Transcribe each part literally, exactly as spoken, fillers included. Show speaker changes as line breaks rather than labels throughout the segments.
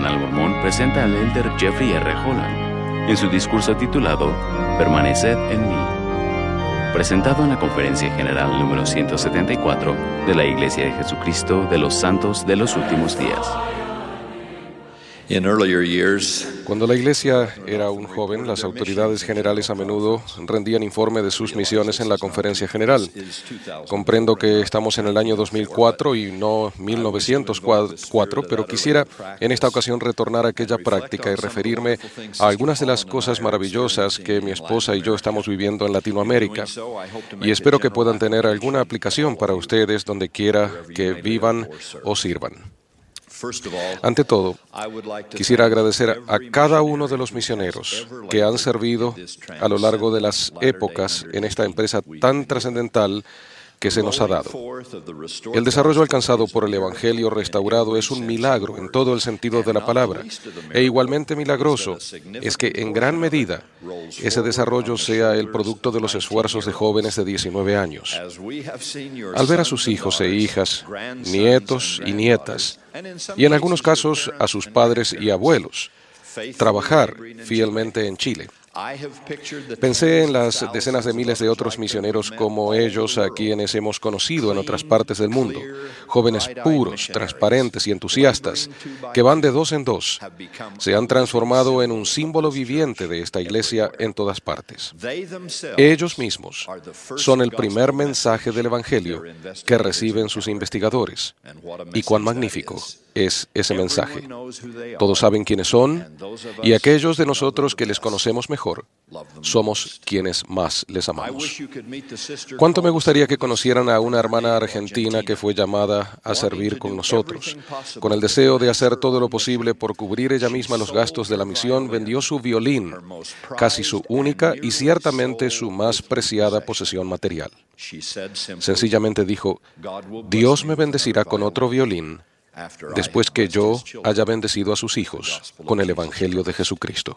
Internacional Mormón presenta al elder Jeffrey R. Holland en su discurso titulado Permaneced en mí, presentado en la Conferencia General número ciento setenta y cuatro de la Iglesia de Jesucristo de los Santos de los Últimos Días.
In earlier years,
Cuando la iglesia era un joven, las autoridades generales a menudo rendían informe de sus misiones en la conferencia general. Comprendo que estamos en el año dos mil cuatro y no mil novecientos cuatro, pero quisiera en esta ocasión retornar a aquella práctica y referirme a algunas de las cosas maravillosas que mi esposa y yo estamos viviendo en Latinoamérica. Y espero que puedan tener alguna aplicación para ustedes donde quiera que vivan o sirvan. Ante todo, quisiera agradecer a cada uno de los misioneros que han servido a lo largo de las épocas en esta empresa tan trascendental que se nos ha dado. El desarrollo alcanzado por el Evangelio restaurado es un milagro en todo el sentido de la palabra, e igualmente milagroso es que en gran medida ese desarrollo sea el producto de los esfuerzos de jóvenes de diecinueve años. Al ver a sus hijos e hijas, nietos y nietas, y en algunos casos a sus padres y abuelos, trabajar fielmente en Chile, pensé en las decenas de miles de otros misioneros como ellos a quienes hemos conocido en otras partes del mundo, jóvenes puros, transparentes y entusiastas, que van de dos en dos, se han transformado en un símbolo viviente de esta iglesia en todas partes. Ellos mismos son el primer mensaje del Evangelio que reciben sus investigadores. Y cuán magnífico es ese mensaje. Todos saben quiénes son, y aquellos de nosotros que les conocemos mejor, somos quienes más les amamos. Cuánto me gustaría que conocieran a una hermana argentina que fue llamada a servir con nosotros. Con el deseo de hacer todo lo posible por cubrir ella misma los gastos de la misión, vendió su violín, casi su única y ciertamente su más preciada posesión material. Sencillamente dijo, Dios me bendecirá con otro violín después que yo haya bendecido a sus hijos con el Evangelio de Jesucristo.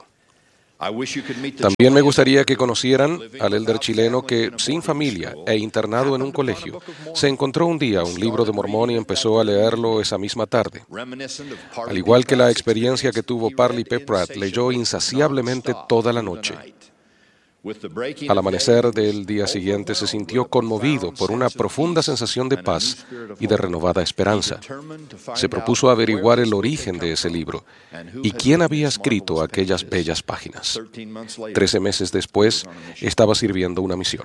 También me gustaría que conocieran al elder chileno que, sin familia e internado en un colegio, se encontró un día un libro de Mormón y empezó a leerlo esa misma tarde. Al igual que la experiencia que tuvo Parley P. Pratt, leyó insaciablemente toda la noche. Al amanecer del día siguiente se sintió conmovido por una profunda sensación de paz y de renovada esperanza. Se propuso averiguar el origen de ese libro y quién había escrito aquellas bellas páginas. Trece meses después, estaba sirviendo una misión.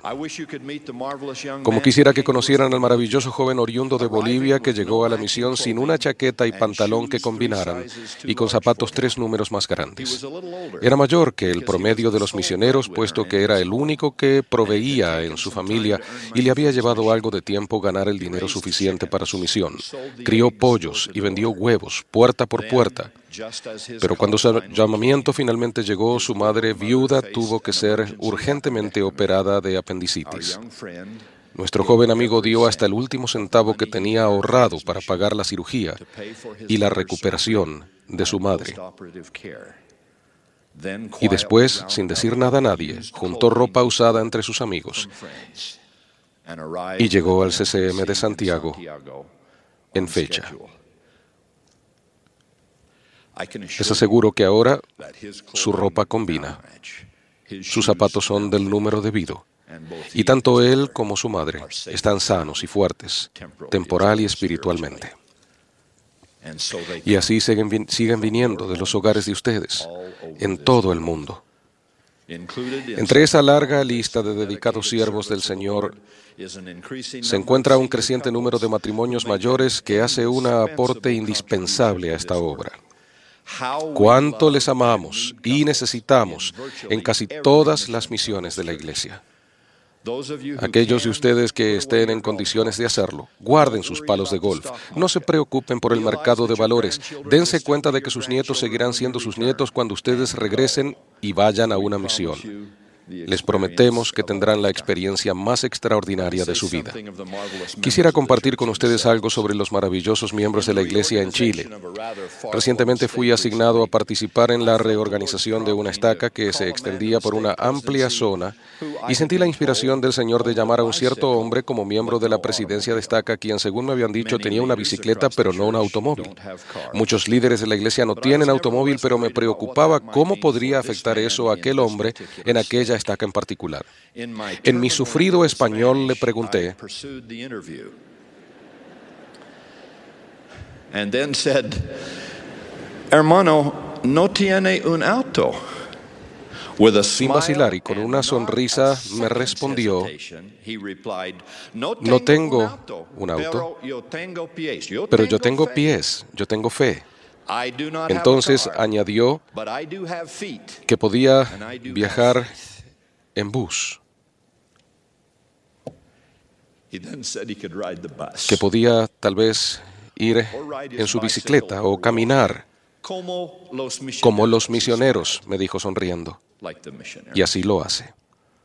Como quisiera que conocieran al maravilloso joven oriundo de Bolivia que llegó a la misión sin una chaqueta y pantalón que combinaran y con zapatos tres números más grandes. Era mayor que el promedio de los misioneros, puesto que que era el único que proveía en su familia y le había llevado algo de tiempo ganar el dinero suficiente para su misión. Crió pollos y vendió huevos, puerta por puerta. Pero cuando su llamamiento finalmente llegó, su madre viuda tuvo que ser urgentemente operada de apendicitis. Nuestro joven amigo dio hasta el último centavo que tenía ahorrado para pagar la cirugía y la recuperación de su madre. Y después, sin decir nada a nadie, juntó ropa usada entre sus amigos y llegó al C C M de Santiago en fecha. Les aseguro que ahora su ropa combina. Sus zapatos son del número debido. Y tanto él como su madre están sanos y fuertes, temporal y espiritualmente. Y así siguen, siguen viniendo de los hogares de ustedes, en todo el mundo. Entre esa larga lista de dedicados siervos del Señor, se encuentra un creciente número de matrimonios mayores que hace un aporte indispensable a esta obra. Cuánto les amamos y necesitamos en casi todas las misiones de la Iglesia. Aquellos de ustedes que estén en condiciones de hacerlo, guarden sus palos de golf. No se preocupen por el mercado de valores. Dense cuenta de que sus nietos seguirán siendo sus nietos cuando ustedes regresen y vayan a una misión. Les prometemos que tendrán la experiencia más extraordinaria de su vida. Quisiera compartir con ustedes algo sobre los maravillosos miembros de la Iglesia en Chile. Recientemente fui asignado a participar en la reorganización de una estaca que se extendía por una amplia zona y sentí la inspiración del Señor de llamar a un cierto hombre como miembro de la presidencia de estaca, quien, según me habían dicho, tenía una bicicleta pero no un automóvil. Muchos líderes de la iglesia no tienen automóvil, pero me preocupaba cómo podría afectar eso a aquel hombre en aquella estaca en particular. En mi sufrido español le pregunté,
and then said, hermano, no tiene un auto. With a
sin vacilar y con una sonrisa me respondió, no tengo un auto, pero yo tengo pies, yo tengo fe. Entonces añadió que podía viajar en bus, que podía tal vez ir en su bicicleta o caminar, como los misioneros, me dijo sonriendo. Y así lo hace.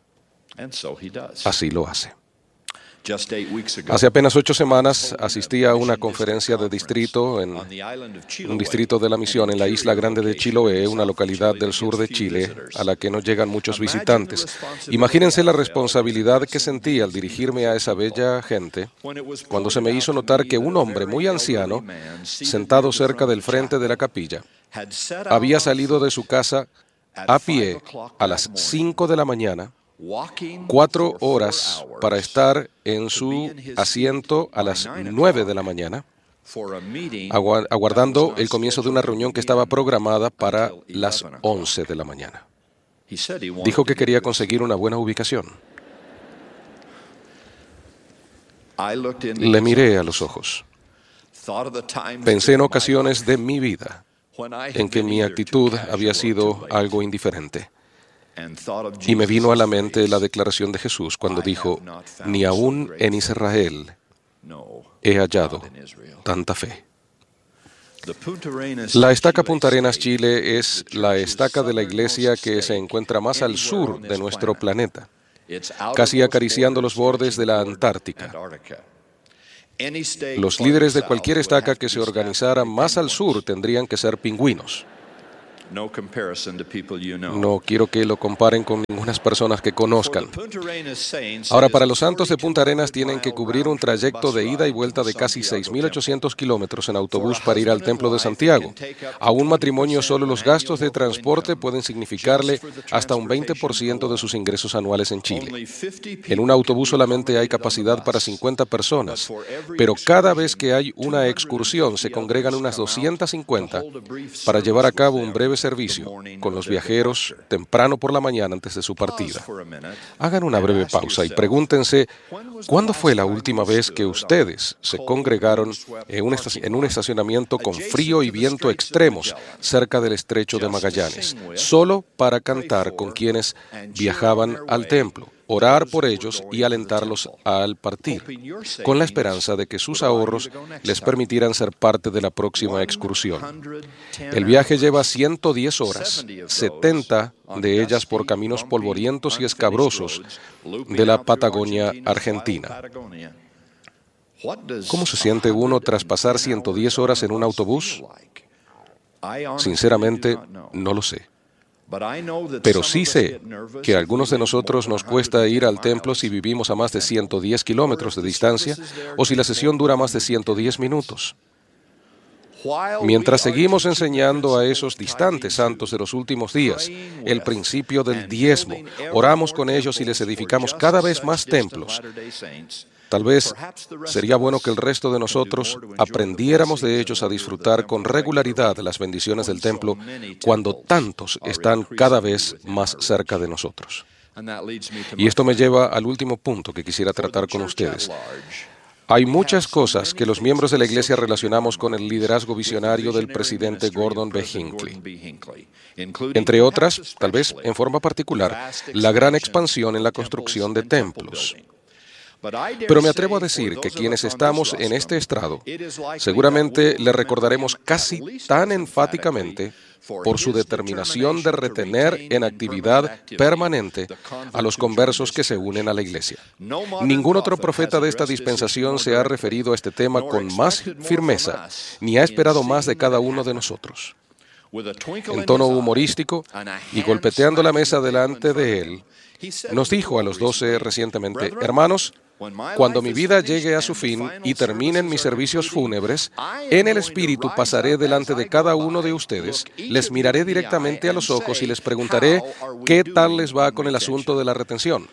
Así lo hace. Hace apenas ocho semanas asistí a una conferencia de distrito en un distrito de la misión en la isla grande de Chiloé, una localidad del sur de Chile, a la que no llegan muchos visitantes. Imagínense la responsabilidad que sentí al dirigirme a esa bella gente cuando se me hizo notar que un hombre muy anciano, sentado cerca del frente de la capilla, había salido de su casa a pie a las cinco de la mañana, cuatro horas para estar en su asiento a las nueve de la mañana, aguardando el comienzo de una reunión que estaba programada para las once de la mañana. Dijo que quería conseguir una buena ubicación. Le miré a los ojos. Pensé en ocasiones de mi vida en que mi actitud había sido algo indiferente. Y me vino a la mente la declaración de Jesús cuando dijo, ni aún en Israel he hallado tanta fe. La estaca Punta Arenas, Chile, es la estaca de la iglesia que se encuentra más al sur de nuestro planeta, casi acariciando los bordes de la Antártica. Los líderes de cualquier estaca que se organizara más al sur tendrían que ser pingüinos. No quiero que lo comparen con ninguna personas que conozcan. Ahora, para los santos de Punta Arenas tienen que cubrir un trayecto de ida y vuelta de casi seis mil ochocientos kilómetros en autobús para ir al Templo de Santiago. A un matrimonio solo los gastos de transporte pueden significarle hasta un veinte por ciento de sus ingresos anuales en Chile. En un autobús solamente hay capacidad para cincuenta personas, pero cada vez que hay una excursión se congregan unas doscientas cincuenta para llevar a cabo un breve servicio con los viajeros temprano por la mañana antes de su partida. Hagan una breve pausa y pregúntense, ¿cuándo fue la última vez que ustedes se congregaron en un, en un estacionamiento con frío y viento extremos cerca del Estrecho de Magallanes, solo para cantar con quienes viajaban al templo, orar por ellos y alentarlos al partir, con la esperanza de que sus ahorros les permitieran ser parte de la próxima excursión? El viaje lleva ciento diez horas, setenta de ellas por caminos polvorientos y escabrosos de la Patagonia Argentina. ¿Cómo se siente uno tras pasar ciento diez horas en un autobús? Sinceramente, no lo sé. Pero sí sé que a algunos de nosotros nos cuesta ir al templo si vivimos a más de ciento diez kilómetros de distancia o si la sesión dura más de ciento diez minutos. Mientras seguimos enseñando a esos distantes santos de los últimos días el principio del diezmo, oramos con ellos y les edificamos cada vez más templos. Tal vez sería bueno que el resto de nosotros aprendiéramos de ellos a disfrutar con regularidad las bendiciones del templo cuando tantos están cada vez más cerca de nosotros. Y esto me lleva al último punto que quisiera tratar con ustedes. Hay muchas cosas que los miembros de la Iglesia relacionamos con el liderazgo visionario del presidente Gordon B. Hinckley. Entre otras, tal vez en forma particular, la gran expansión en la construcción de templos. Pero me atrevo a decir que quienes estamos en este estrado, seguramente le recordaremos casi tan enfáticamente por su determinación de retener en actividad permanente a los conversos que se unen a la Iglesia. Ningún otro profeta de esta dispensación se ha referido a este tema con más firmeza, ni ha esperado más de cada uno de nosotros. en tono humorístico y golpeteando la mesa delante de él, nos dijo a los doce recientemente: hermanos, cuando mi vida llegue a su fin y terminen mis servicios fúnebres, en el Espíritu pasaré delante de cada uno de ustedes, les miraré directamente a los ojos y les preguntaré qué tal les va con el asunto de la retención.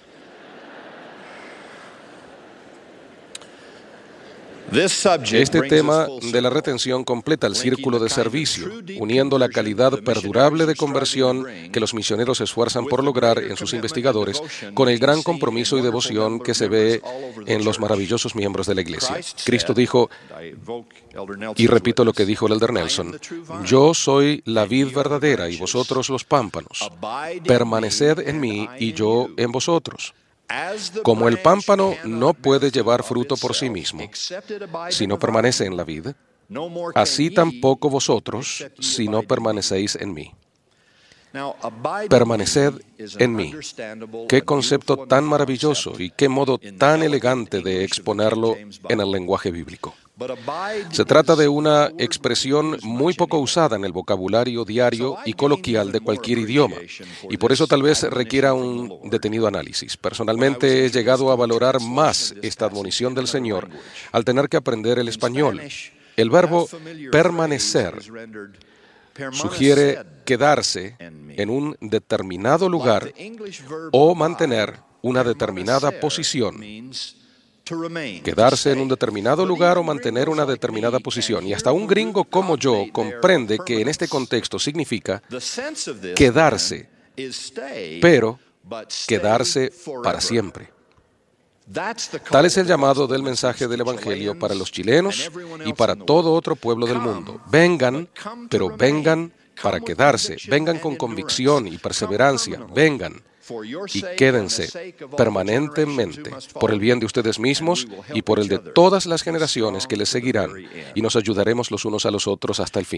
Este tema de la retención completa el círculo de servicio, uniendo la calidad perdurable de conversión que los misioneros se esfuerzan por lograr en sus investigadores con el gran compromiso y devoción que se ve en los maravillosos miembros de la Iglesia. Cristo dijo, y repito lo que dijo el elder Nelson: yo soy la vid verdadera y vosotros los pámpanos. Permaneced en mí y yo en vosotros. Como el pámpano no puede llevar fruto por sí mismo si no permanece en la vid, así tampoco vosotros si no permanecéis en mí. Permaneced en mí. Qué concepto tan maravilloso y qué modo tan elegante de exponerlo en el lenguaje bíblico. Se trata de una expresión muy poco usada en el vocabulario diario y coloquial de cualquier idioma, y por eso tal vez requiera un detenido análisis. Personalmente he llegado a valorar más esta admonición del Señor al tener que aprender el español. El verbo permanecer sugiere quedarse en un determinado lugar o mantener una determinada posición. Quedarse en un determinado lugar o mantener una determinada posición. Y hasta un gringo como yo comprende que en este contexto significa quedarse, pero quedarse para siempre. Tal es el llamado del mensaje del Evangelio para los chilenos y para todo otro pueblo del mundo. Vengan, pero vengan para quedarse. Vengan con convicción y perseverancia. Vengan y quédense permanentemente por el bien de ustedes mismos y por el de todas las generaciones que les seguirán, y nos ayudaremos los unos a los otros hasta el fin.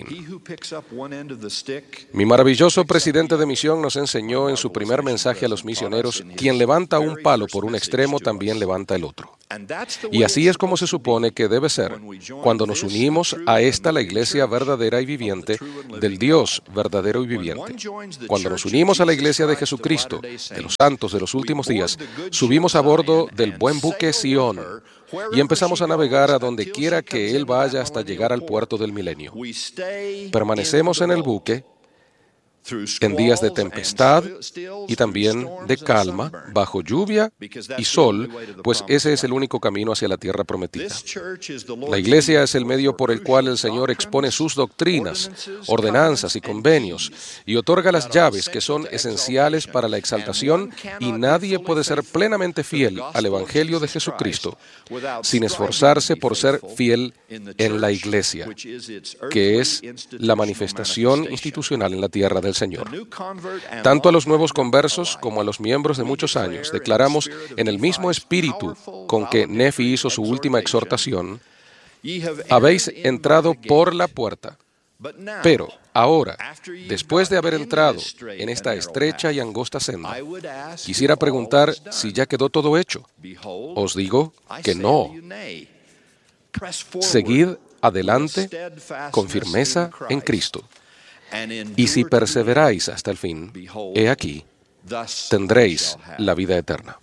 Mi maravilloso presidente de misión nos enseñó en su primer mensaje a los misioneros: quien levanta un palo por un extremo también levanta el otro. Y así es como se supone que debe ser cuando nos unimos a esta, la iglesia verdadera y viviente del Dios verdadero y viviente. Cuando nos unimos a la iglesia de Jesucristo, de los santos de los últimos días, subimos a bordo del buen buque Sion y empezamos a navegar a donde quiera que él vaya hasta llegar al puerto del milenio. Permanecemos en el buque en días de tempestad y también de calma, bajo lluvia y sol, pues ese es el único camino hacia la tierra prometida. La iglesia es el medio por el cual el Señor expone sus doctrinas, ordenanzas y convenios y otorga las llaves que son esenciales para la exaltación, y nadie puede ser plenamente fiel al Evangelio de Jesucristo sin esforzarse por ser fiel en la iglesia, que es la manifestación institucional en la tierra del Señor. Tanto a los nuevos conversos como a los miembros de muchos años declaramos en el mismo espíritu con que Nefi hizo su última exhortación: habéis entrado por la puerta. Pero ahora, después de haber entrado en esta estrecha y angosta senda, quisiera preguntar si ya quedó todo hecho. Os digo que no. Seguid adelante con firmeza en Cristo. Y si perseveráis hasta el fin, he aquí, tendréis la vida eterna.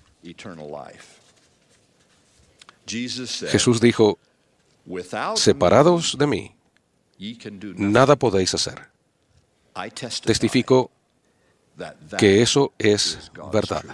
Jesús dijo: separados de mí, nada podéis hacer. Testifico que eso es verdad.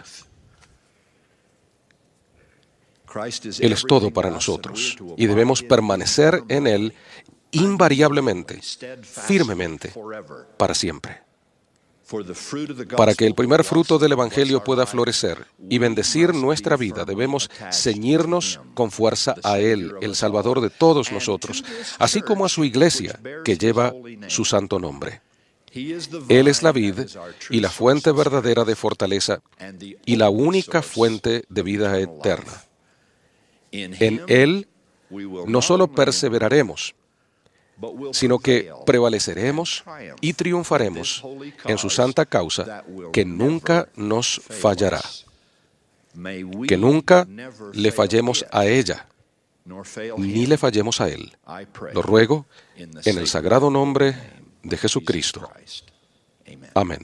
Él es todo para nosotros y debemos permanecer en Él invariablemente, firmemente, para siempre. Para que el primer fruto del Evangelio pueda florecer y bendecir nuestra vida, debemos ceñirnos con fuerza a Él, el Salvador de todos nosotros, así como a su iglesia, que lleva su santo nombre. Él es la vid y la fuente verdadera de fortaleza y la única fuente de vida eterna. En Él no solo perseveraremos, sino que prevaleceremos y triunfaremos en su santa causa, que nunca nos fallará. Que nunca le fallemos a ella, ni le fallemos a Él. Lo ruego en el sagrado nombre de Jesucristo. Amén.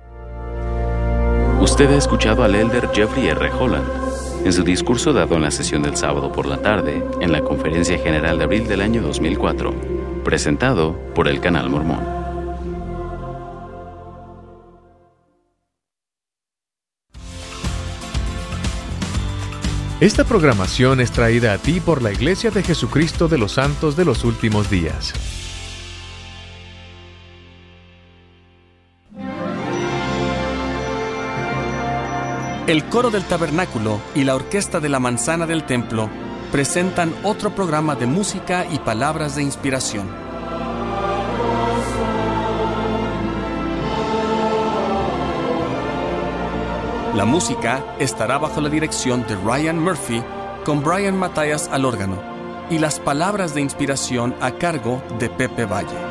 Usted ha escuchado al elder Jeffrey R. Holland en su discurso dado en la sesión del sábado por la tarde en la Conferencia General de abril del año dos mil cuatro, presentado por el Canal Mormón.
Esta programación es traída a ti por la Iglesia de Jesucristo de los Santos de los Últimos Días.
El Coro del Tabernáculo y la Orquesta de la Manzana del Templo presentan otro programa de música y palabras de inspiración. La música estará bajo la dirección de Ryan Murphy con Brian Matthias al órgano y las palabras de inspiración a cargo de Pepe Valle.